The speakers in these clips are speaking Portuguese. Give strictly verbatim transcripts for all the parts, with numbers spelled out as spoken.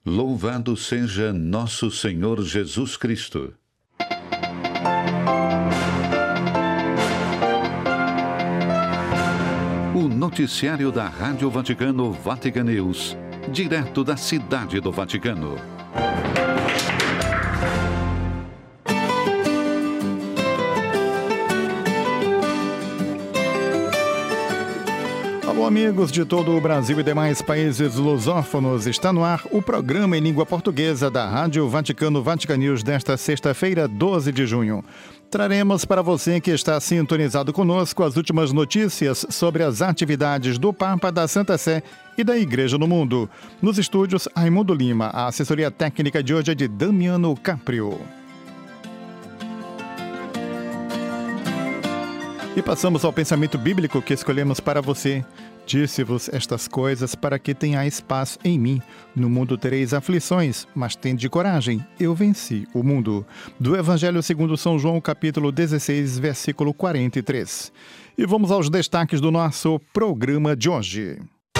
Louvado seja nosso Senhor Jesus Cristo. O noticiário da Rádio Vaticano Vatican News, direto da Cidade do Vaticano. Alô, amigos de todo o Brasil e demais países lusófonos. Está no ar o programa em língua portuguesa da Rádio Vaticano Vatican News desta sexta-feira, doze de junho. Traremos para você que está sintonizado conosco as últimas notícias sobre as atividades do Papa, da Santa Sé e da Igreja no Mundo. Nos estúdios, Raimundo Lima. A assessoria técnica de hoje é de Damiano Caprio. E passamos ao pensamento bíblico que escolhemos para você. Disse-vos estas coisas para que tenhais paz em mim. No mundo tereis aflições, mas tende coragem, eu venci o mundo. Do Evangelho segundo São João, capítulo dezesseis, versículo quarenta e três. E vamos aos destaques do nosso programa de hoje.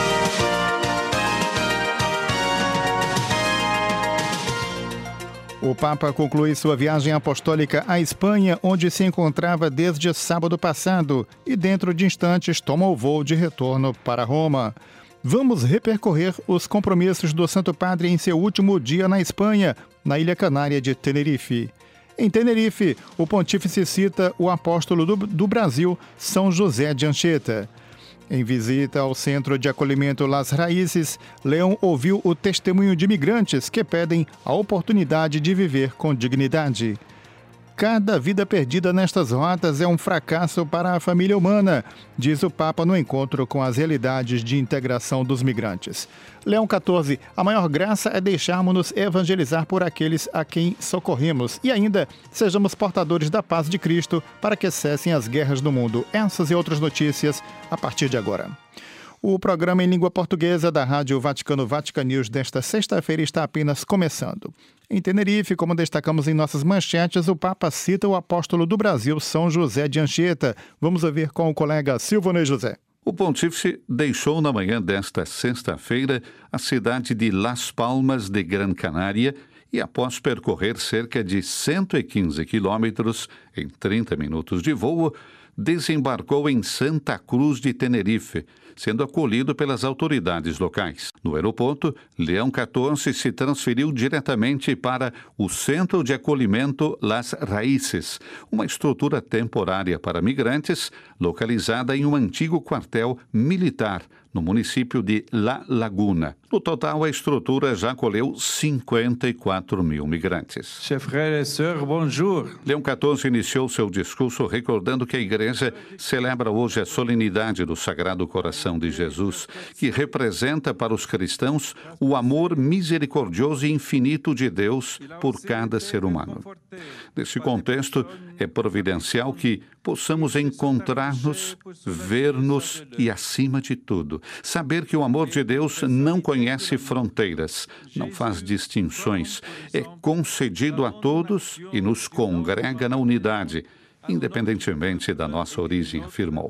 O Papa conclui sua viagem apostólica à Espanha, onde se encontrava desde sábado passado, e dentro de instantes toma o voo de retorno para Roma. Vamos repercorrer os compromissos do Santo Padre em seu último dia na Espanha, na ilha canária de Tenerife. Em Tenerife, o pontífice cita o apóstolo do, do Brasil, São José de Anchieta. Em visita ao Centro de Acolhimento Las Raíces, Leão ouviu o testemunho de migrantes que pedem a oportunidade de viver com dignidade. Cada vida perdida nestas rotas é um fracasso para a família humana, diz o Papa no encontro com as realidades de integração dos migrantes. Leão quatorze, a maior graça é deixarmos-nos evangelizar por aqueles a quem socorremos e ainda sejamos portadores da paz de Cristo para que cessem as guerras no mundo. Essas e outras notícias a partir de agora. O programa em língua portuguesa da Rádio Vaticano Vatican News desta sexta-feira está apenas começando. Em Tenerife, como destacamos em nossas manchetes, o Papa cita o apóstolo do Brasil, São José de Anchieta. Vamos ouvir com o colega Silvonei José. O pontífice deixou na manhã desta sexta-feira a cidade de Las Palmas de Gran Canária e, após percorrer cerca de cento e quinze quilômetros em trinta minutos de voo, desembarcou em Santa Cruz de Tenerife, sendo acolhido pelas autoridades locais. No aeroporto, Leão quatorze se transferiu diretamente para o Centro de Acolhimento Las Raíces, uma estrutura temporária para migrantes localizada em um antigo quartel militar no município de La Laguna. No total, a estrutura já acolheu cinquenta e quatro mil migrantes. Chers frères et sœurs, bonjour. Leão quatorze iniciou seu discurso recordando que a Igreja celebra hoje a solenidade do Sagrado Coração de Jesus, que representa para os cristãos o amor misericordioso e infinito de Deus por cada ser humano. Nesse contexto, é providencial que possamos encontrar-nos, ver-nos e, acima de tudo, saber que o amor de Deus não conhece fronteiras, não faz distinções, é concedido a todos e nos congrega na unidade, independentemente da nossa origem, afirmou.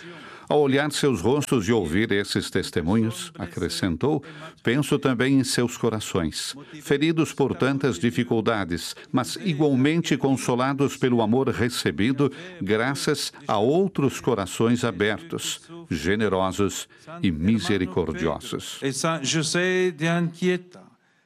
Ao olhar seus rostos e ouvir esses testemunhos, acrescentou, penso também em seus corações, feridos por tantas dificuldades, mas igualmente consolados pelo amor recebido, graças a outros corações abertos, generosos e misericordiosos. E Saint José de Anchieta,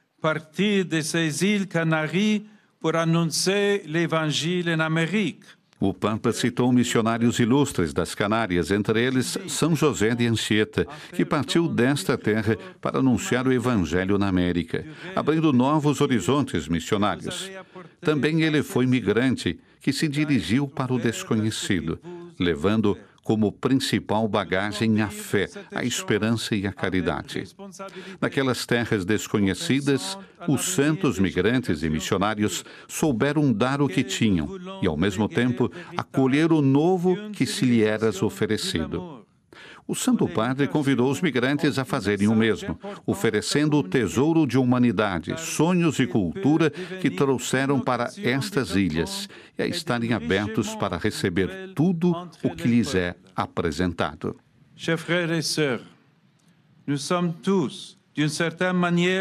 parti de ces îles Canaries pour annoncer l'évangile en Amérique. O Papa citou missionários ilustres das Canárias, entre eles São José de Anchieta, que partiu desta terra para anunciar o Evangelho na América, abrindo novos horizontes missionários. Também ele foi migrante, que se dirigiu para o desconhecido, levando como principal bagagem a fé, a esperança e a caridade. Naquelas terras desconhecidas, os santos migrantes e missionários souberam dar o que tinham e, ao mesmo tempo, acolher o novo que se lhe era oferecido. O Santo Padre convidou os migrantes a fazerem o mesmo, oferecendo o tesouro de humanidade, sonhos e cultura que trouxeram para estas ilhas e a estarem abertos para receber tudo o que lhes é apresentado. Chers frères et sœurs, nous sommes tous, d'une certaine manière,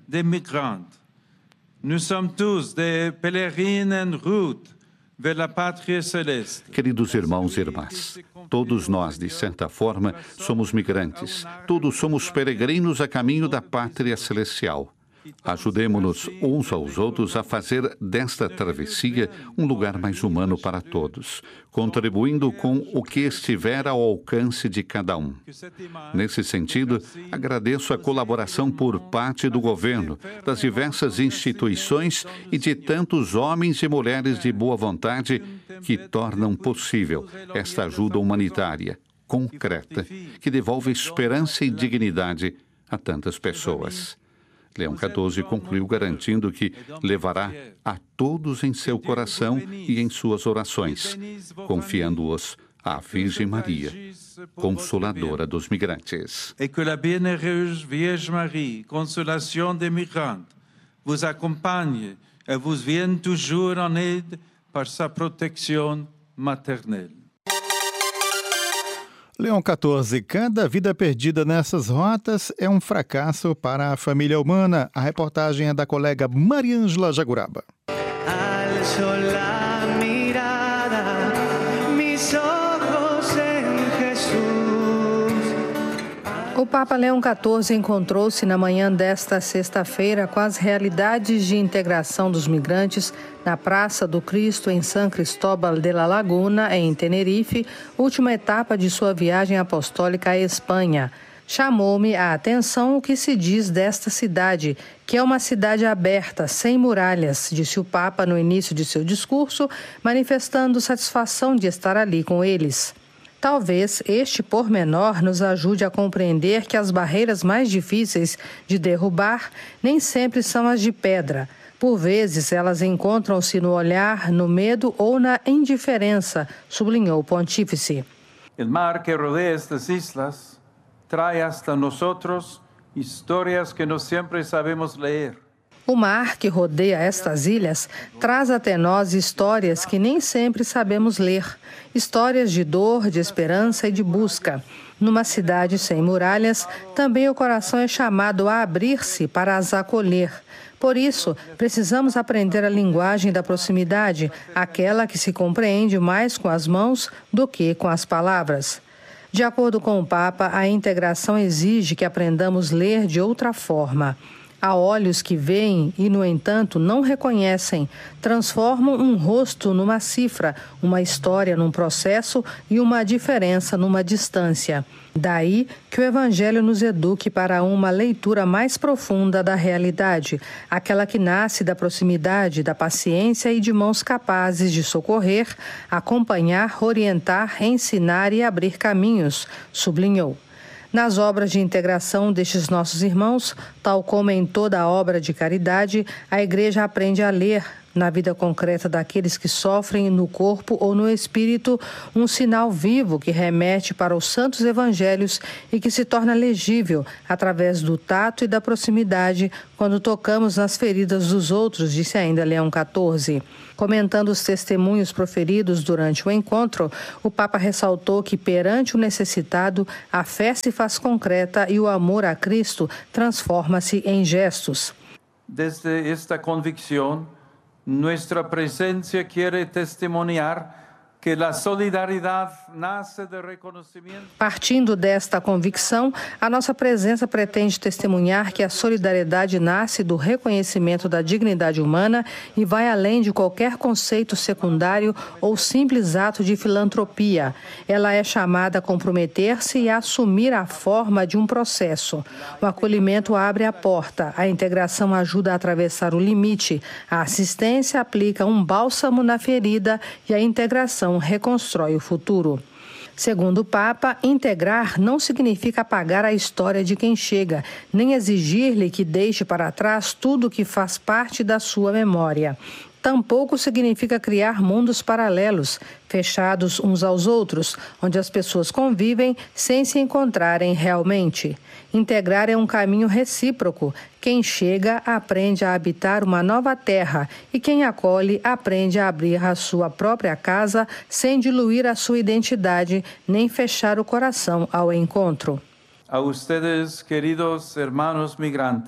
des migrants. Nous sommes tous des pèlerins en route vers la pátria celeste. Queridos irmãos e irmãs, todos nós, de certa forma, somos migrantes. Todos somos peregrinos a caminho da pátria celestial. Ajudemo-nos uns aos outros a fazer desta travessia um lugar mais humano para todos, contribuindo com o que estiver ao alcance de cada um. Nesse sentido, agradeço a colaboração por parte do governo, das diversas instituições e de tantos homens e mulheres de boa vontade que tornam possível esta ajuda humanitária, concreta, que devolve esperança e dignidade a tantas pessoas. Leão quatorze concluiu garantindo que levará a todos em seu coração e em suas orações, confiando-os à Virgem Maria, Consoladora dos migrantes. E que a bienheureuse Vierge Marie, Consolation des migrants, vous accompagne et vous vienne toujours en aide par sa protection maternelle. Leão quatorze. Cada vida perdida nessas rotas é um fracasso para a família humana. A reportagem é da colega Mariângela Jaguraba. O Papa Leão quatorze encontrou-se na manhã desta sexta-feira com as realidades de integração dos migrantes na Praça do Cristo, em San Cristóbal de la Laguna, em Tenerife, última etapa de sua viagem apostólica à Espanha. Chamou-me a atenção o que se diz desta cidade, que é uma cidade aberta, sem muralhas, disse o Papa no início de seu discurso, manifestando satisfação de estar ali com eles. Talvez este pormenor nos ajude a compreender que as barreiras mais difíceis de derrubar nem sempre são as de pedra. Por vezes, elas encontram-se no olhar, no medo ou na indiferença, sublinhou o pontífice. O mar que rodeia estas islas traz hasta nosotros histórias que não sempre sabemos ler. O mar que rodeia estas ilhas traz até nós histórias que nem sempre sabemos ler. Histórias de dor, de esperança e de busca. Numa cidade sem muralhas, também o coração é chamado a abrir-se para as acolher. Por isso, precisamos aprender a linguagem da proximidade, aquela que se compreende mais com as mãos do que com as palavras. De acordo com o Papa, a integração exige que aprendamos a ler de outra forma. Há olhos que veem e, no entanto, não reconhecem, transformam um rosto numa cifra, uma história num processo e uma diferença numa distância. Daí que o Evangelho nos eduque para uma leitura mais profunda da realidade, aquela que nasce da proximidade, da paciência e de mãos capazes de socorrer, acompanhar, orientar, ensinar e abrir caminhos, sublinhou. Nas obras de integração destes nossos irmãos, tal como em toda a obra de caridade, a Igreja aprende a ler, na vida concreta daqueles que sofrem no corpo ou no espírito, um sinal vivo que remete para os santos evangelhos e que se torna legível através do tato e da proximidade quando tocamos nas feridas dos outros, disse ainda Leão quatorze. Comentando os testemunhos proferidos durante o encontro, o Papa ressaltou que perante o necessitado, a fé se faz concreta e o amor a Cristo transforma-se em gestos. Desde esta convicção, nuestra presencia quiere testimoniar que a solidariedade nasce de reconhecimento. Partindo desta convicção, a nossa presença pretende testemunhar que a solidariedade nasce do reconhecimento da dignidade humana e vai além de qualquer conceito secundário ou simples ato de filantropia. Ela é chamada a comprometer-se e a assumir a forma de um processo. O acolhimento abre a porta, a integração ajuda a atravessar o limite, a assistência aplica um bálsamo na ferida e a integração reconstrói o futuro. Segundo o Papa, integrar não significa apagar a história de quem chega, nem exigir-lhe que deixe para trás tudo que faz parte da sua memória. Tampouco significa criar mundos paralelos, fechados uns aos outros, onde as pessoas convivem sem se encontrarem realmente. Integrar é um caminho recíproco. Quem chega aprende a habitar uma nova terra e quem acolhe aprende a abrir a sua própria casa sem diluir a sua identidade nem fechar o coração ao encontro. A ustedes, queridos hermanos migrantes.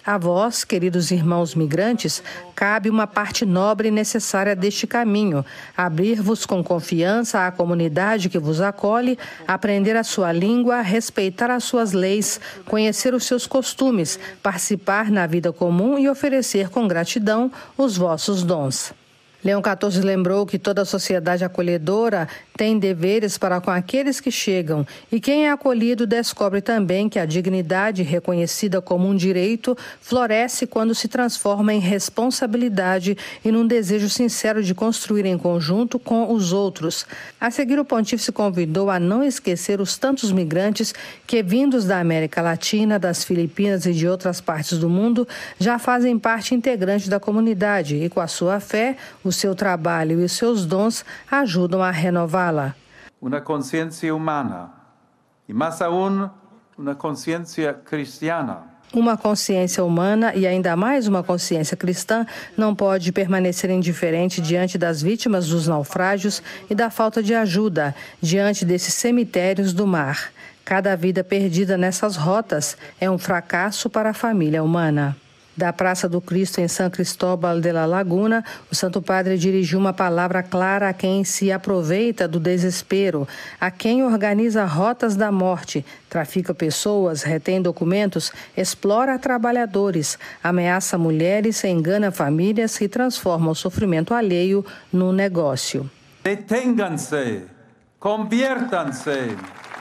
A vós, queridos irmãos migrantes, cabe uma parte nobre e necessária deste caminho, abrir-vos com confiança à comunidade que vos acolhe, aprender a sua língua, respeitar as suas leis, conhecer os seus costumes, participar na vida comum e oferecer com gratidão os vossos dons. Leão quatorze lembrou que toda sociedade acolhedora tem deveres para com aqueles que chegam, e quem é acolhido descobre também que a dignidade, reconhecida como um direito, floresce quando se transforma em responsabilidade e num desejo sincero de construir em conjunto com os outros. A seguir, o pontífice convidou a não esquecer os tantos migrantes que, vindos da América Latina, das Filipinas e de outras partes do mundo, já fazem parte integrante da comunidade e, com a sua fé, o seu trabalho e os seus dons ajudam a renová-la. Uma consciência humana e, mais aún, uma consciência cristiana. Uma consciência humana e ainda mais uma consciência cristã não pode permanecer indiferente diante das vítimas dos naufrágios e da falta de ajuda, diante desses cemitérios do mar. Cada vida perdida nessas rotas é um fracasso para a família humana. Da Praça do Cristo em São Cristóbal de la Laguna, o Santo Padre dirigiu uma palavra clara a quem se aproveita do desespero, a quem organiza rotas da morte, trafica pessoas, retém documentos, explora trabalhadores, ameaça mulheres, engana famílias e transforma o sofrimento alheio num negócio. Detengan-se, conviertam-se.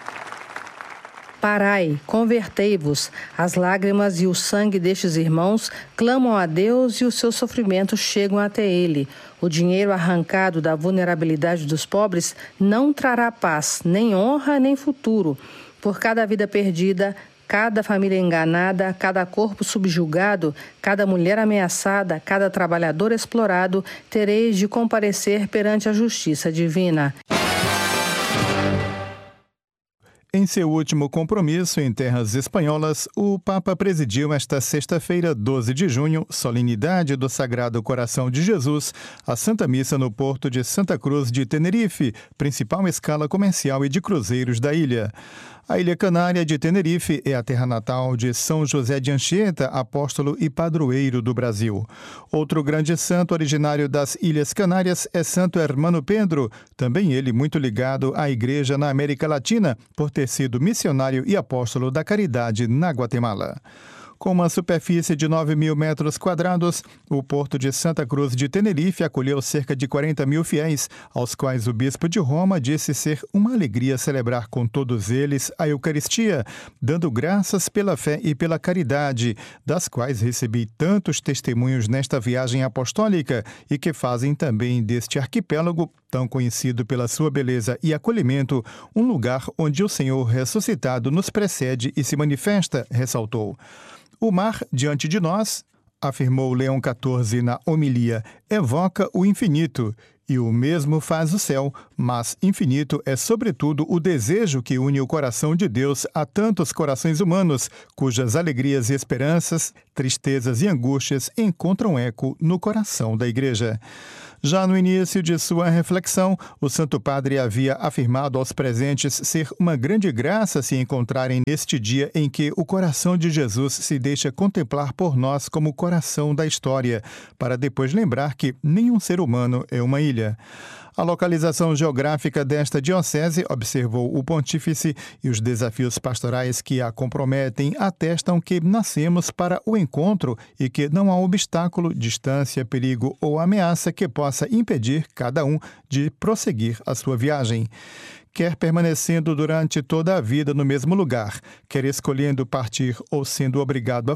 Parai, convertei-vos. As lágrimas e o sangue destes irmãos clamam a Deus e os seus sofrimentos chegam até Ele. O dinheiro arrancado da vulnerabilidade dos pobres não trará paz, nem honra, nem futuro. Por cada vida perdida, cada família enganada, cada corpo subjugado, cada mulher ameaçada, cada trabalhador explorado, tereis de comparecer perante a justiça divina. Em seu último compromisso em terras espanholas, o Papa presidiu esta sexta-feira, doze de junho, solenidade do Sagrado Coração de Jesus, a Santa Missa no porto de Santa Cruz de Tenerife, principal escala comercial e de cruzeiros da ilha. A Ilha Canária de Tenerife é a terra natal de São José de Anchieta, apóstolo e padroeiro do Brasil. Outro grande santo originário das Ilhas Canárias é Santo Hermano Pedro, também ele muito ligado à Igreja na América Latina, por ter sido missionário e apóstolo da caridade na Guatemala. Com uma superfície de nove mil metros quadrados, o porto de Santa Cruz de Tenerife acolheu cerca de quarenta mil fiéis, aos quais o bispo de Roma disse ser uma alegria celebrar com todos eles a Eucaristia, dando graças pela fé e pela caridade, das quais recebi tantos testemunhos nesta viagem apostólica e que fazem também deste arquipélago, tão conhecido pela sua beleza e acolhimento, um lugar onde o Senhor ressuscitado nos precede e se manifesta, ressaltou. O mar diante de nós, afirmou Leão quatorze na homilia, evoca o infinito, e o mesmo faz o céu, mas infinito é sobretudo o desejo que une o coração de Deus a tantos corações humanos, cujas alegrias e esperanças, tristezas e angústias encontram eco no coração da Igreja. Já no início de sua reflexão, o Santo Padre havia afirmado aos presentes ser uma grande graça se encontrarem neste dia em que o coração de Jesus se deixa contemplar por nós como o coração da história, para depois lembrar que nenhum ser humano é uma ilha. A localização geográfica desta diocese, observou o pontífice, e os desafios pastorais que a comprometem atestam que nascemos para o encontro e que não há obstáculo, distância, perigo ou ameaça que possa impedir cada um de prosseguir a sua viagem. Quer permanecendo durante toda a vida no mesmo lugar, quer escolhendo partir ou sendo obrigado a